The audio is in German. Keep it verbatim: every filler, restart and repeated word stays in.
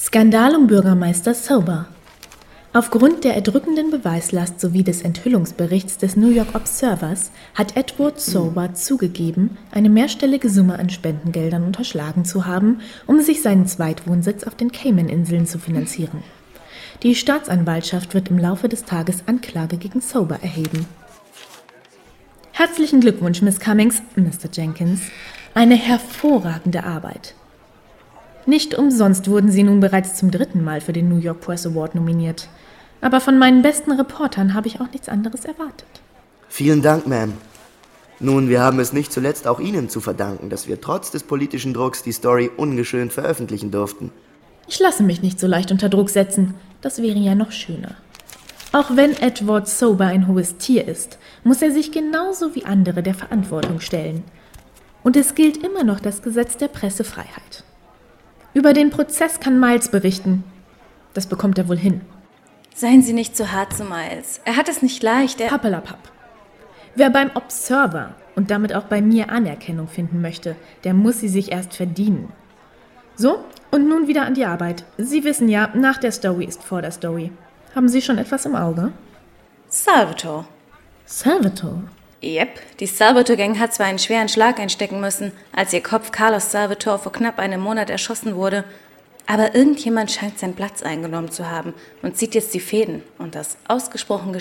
Skandal um Bürgermeister Sober. Aufgrund der erdrückenden Beweislast sowie des Enthüllungsberichts des New York Observers hat Edward Sober zugegeben, eine mehrstellige Summe an Spendengeldern unterschlagen zu haben, um sich seinen Zweitwohnsitz auf den Cayman-Inseln zu finanzieren. Die Staatsanwaltschaft wird im Laufe des Tages Anklage gegen Sober erheben. Herzlichen Glückwunsch, Miss Cummings, Mister Jenkins. Eine hervorragende Arbeit. Nicht umsonst wurden Sie nun bereits zum dritten Mal für den New York Press Award nominiert. Aber von meinen besten Reportern habe ich auch nichts anderes erwartet. Vielen Dank, Ma'am. Nun, wir haben es nicht zuletzt auch Ihnen zu verdanken, dass wir trotz des politischen Drucks die Story ungeschönt veröffentlichen durften. Ich lasse mich nicht so leicht unter Druck setzen. Das wäre ja noch schöner. Auch wenn Edward Sober ein hohes Tier ist, muss er sich genauso wie andere der Verantwortung stellen. Und es gilt immer noch das Gesetz der Pressefreiheit. Über den Prozess kann Miles berichten. Das bekommt er wohl hin. Seien Sie nicht so hart zu Miles. Er hat es nicht leicht. Er Pappelapapp. Wer beim Observer und damit auch bei mir Anerkennung finden möchte, der muss sie sich erst verdienen. So, und nun wieder an die Arbeit. Sie wissen ja, nach der Story ist vor der Story. Haben Sie schon etwas im Auge? Salvatore. Salvatore? Yep, die Salvatore-Gang hat zwar einen schweren Schlag einstecken müssen, als ihr Kopf Carlos Salvatore vor knapp einem Monat erschossen wurde, aber irgendjemand scheint seinen Platz eingenommen zu haben und zieht jetzt die Fäden und das ausgesprochen